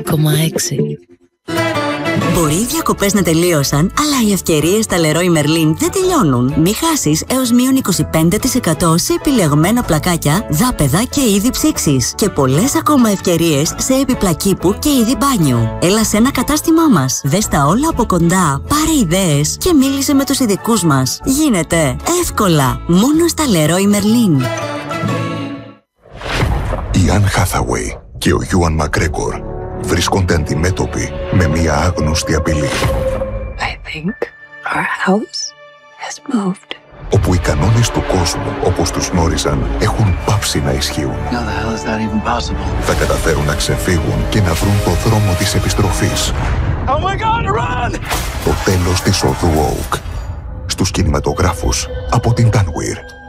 Μπορεί οι διακοπές να τελείωσαν, αλλά οι ευκαιρίες στα Leroy Merlin δεν τελειώνουν. Μη χάσεις έως μείον 25% σε επιλεγμένα πλακάκια, δάπεδα και είδη ψήξης. Και πολλές ακόμα ευκαιρίες σε επιπλακίπου και είδη μπάνιου. Έλα σε ένα κατάστημά μας. Δες τα όλα από κοντά, πάρε ιδέες και μίλησε με τους ειδικούς μας. Γίνεται εύκολα, μόνο στα Leroy Merlin. Η Anne Hathaway και ο Ewan McGregor βρίσκονται αντιμέτωποι με μία άγνωστη απειλή. I think our house has moved. Όπου οι κανόνες του κόσμου, όπως τους γνώριζαν, έχουν πάψει να ισχύουν. How the hell is that even possible? Θα καταφέρουν να ξεφύγουν και να βρουν το δρόμο της επιστροφής. Oh my God, run! Το τέλος της οδού Oak. Στους κινηματογράφους από την Danwir.